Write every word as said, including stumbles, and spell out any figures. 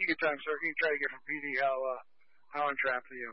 a good time, sir. Can you try to get from P D how uh, how I'm trapped for you?